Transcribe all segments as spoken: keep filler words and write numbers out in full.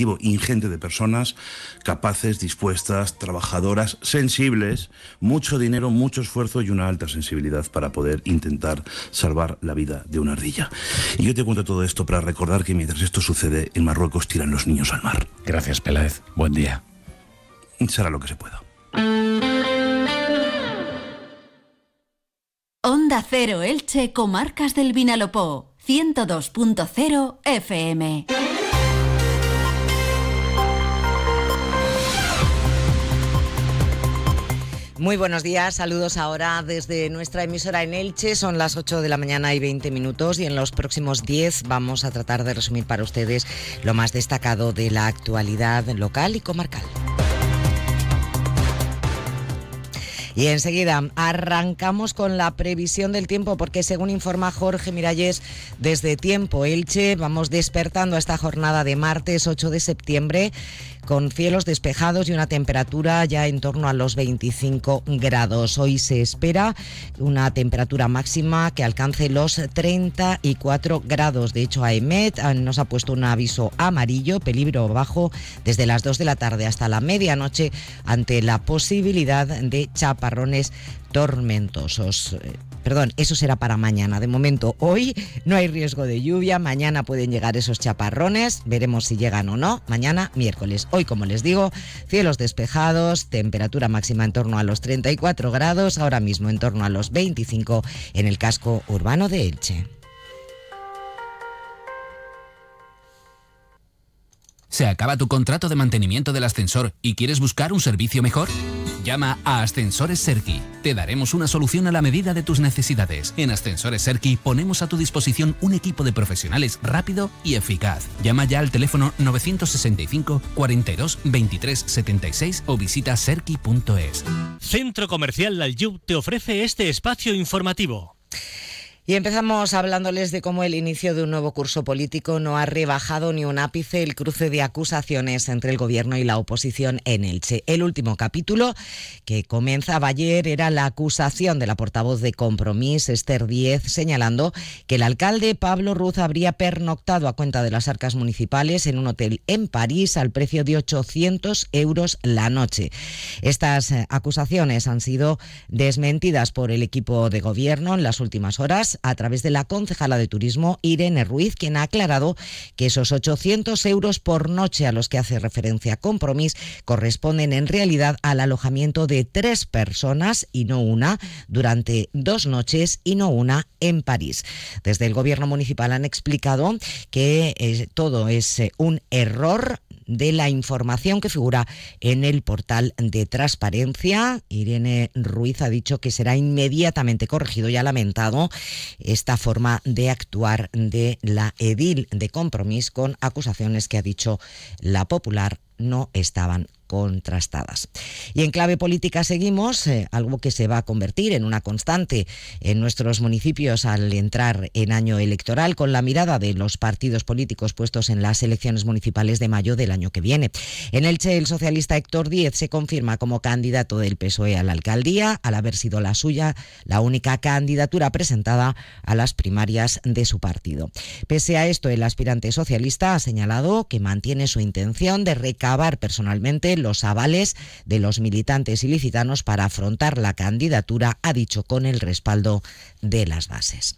colectivo ingente de personas capaces, dispuestas, trabajadoras, sensibles, mucho dinero, mucho esfuerzo y una alta sensibilidad para poder intentar salvar la vida de una ardilla. Y yo te cuento todo esto para recordar que mientras esto sucede, en Marruecos tiran los niños al mar. Gracias, Peláez. Buen día. Será lo que se pueda. Onda Cero Elche, Comarcas del Vinalopó, ciento dos punto cero F M. Muy buenos días, saludos ahora desde nuestra emisora en Elche. Son las ocho de la mañana y veinte minutos y en los próximos diez vamos a tratar de resumir para ustedes lo más destacado de la actualidad local y comarcal. Y enseguida arrancamos con la previsión del tiempo, porque según informa Jorge Miralles desde Tiempo Elche, vamos despertando a esta jornada de martes ocho de septiembre con cielos despejados y una temperatura ya en torno a los veinticinco grados. Hoy se espera una temperatura máxima que alcance los treinta y cuatro grados. De hecho, AEMET nos ha puesto un aviso amarillo, peligro bajo, desde las dos de la tarde hasta la medianoche ante la posibilidad de chaparrones tormentosos. Perdón, eso será para mañana. De momento, hoy no hay riesgo de lluvia. Mañana pueden llegar esos chaparrones. Veremos si llegan o no. Mañana, miércoles. Hoy, como les digo, cielos despejados, temperatura máxima en torno a los treinta y cuatro grados, ahora mismo en torno a los veinticinco en el casco urbano de Elche. ¿Se acaba tu contrato de mantenimiento del ascensor y quieres buscar un servicio mejor? Llama a Ascensores Serki. Te daremos una solución a la medida de tus necesidades. En Ascensores Serki ponemos a tu disposición un equipo de profesionales rápido y eficaz. Llama ya al teléfono novecientos sesenta y cinco, cuarenta y dos, veintitrés, setenta y seis o visita serki punto es. Centro Comercial Lalyub te ofrece este espacio informativo. Y empezamos hablándoles de cómo el inicio de un nuevo curso político no ha rebajado ni un ápice el cruce de acusaciones entre el gobierno y la oposición en Elche. El último capítulo, que comenzaba ayer, era la acusación de la portavoz de Compromís, Esther Díez, señalando que el alcalde Pablo Ruz habría pernoctado a cuenta de las arcas municipales en un hotel en París al precio de ochocientos euros la noche. Estas acusaciones han sido desmentidas por el equipo de gobierno en las últimas horas, a través de la concejala de Turismo, Irene Ruiz, quien ha aclarado que esos ochocientos euros por noche a los que hace referencia Compromís corresponden en realidad al alojamiento de tres personas y no una, durante dos noches y no una en París. Desde el gobierno municipal han explicado que eh, todo es eh, un error de la información que figura en el portal de transparencia. Irene Ruiz ha dicho que será inmediatamente corregido y ha lamentado esta forma de actuar de la edil de Compromís con acusaciones que, ha dicho la Popular, no estaban contrastadas. Y en clave política seguimos, eh, algo que se va a convertir en una constante en nuestros municipios al entrar en año electoral, con la mirada de los partidos políticos puestos en las elecciones municipales de mayo del año que viene. En Elche, el socialista Héctor Díez se confirma como candidato del P S O E a la alcaldía, al haber sido la suya la única candidatura presentada a las primarias de su partido. Pese a esto, el aspirante socialista ha señalado que mantiene su intención de recabar personalmente los avales de los militantes ilicitanos para afrontar la candidatura, ha dicho, con el respaldo de las bases.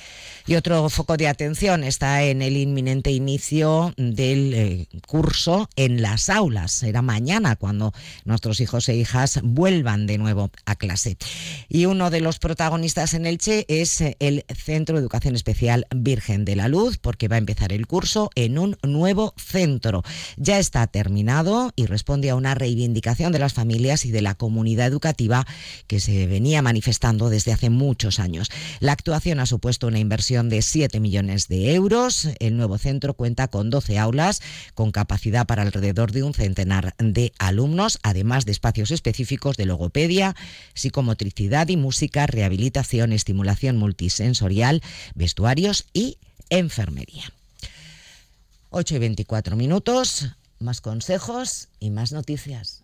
Y otro foco de atención está en el inminente inicio del eh, curso en las aulas. Será mañana cuando nuestros hijos e hijas vuelvan de nuevo a clase. Y uno de los protagonistas en Elche es el Centro de Educación Especial Virgen de la Luz, porque va a empezar el curso en un nuevo centro. Ya está terminado y responde a una reivindicación de las familias y de la comunidad educativa que se venía manifestando desde hace muchos años. La actuación ha supuesto una inversión de siete millones de euros. El nuevo centro cuenta con doce aulas con capacidad para alrededor de un centenar de alumnos, además de espacios específicos de logopedia, psicomotricidad y música, rehabilitación, estimulación multisensorial, vestuarios y enfermería. ocho y veinticuatro minutos, más consejos y más noticias.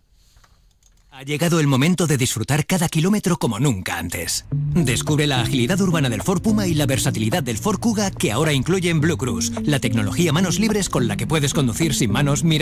Ha llegado el momento de disfrutar cada kilómetro como nunca antes. Descubre la agilidad urbana del Ford Puma y la versatilidad del Ford Kuga, que ahora incluyen Blue Cruise, la tecnología manos libres con la que puedes conducir sin manos, mirar